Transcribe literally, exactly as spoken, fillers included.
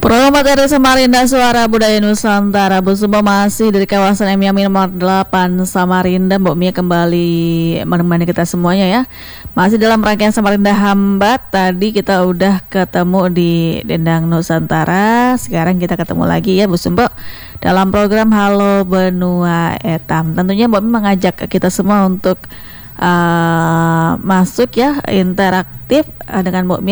Program materi Samarinda Suara Budaya Nusantara. Bu Sumba masih dari kawasan M Yamin nomor delapan Samarinda. Mbak Mia kembali menemani kita semuanya ya. Masih dalam rangkaian Samarinda Hambat. Tadi kita udah ketemu di Dendang Nusantara. Sekarang kita ketemu lagi ya Bu Sumba dalam program Halo Benua Etam. Tentunya Mbak Mia mengajak kita semua untuk uh, masuk ya interaktif uh, dengan Mbak Mia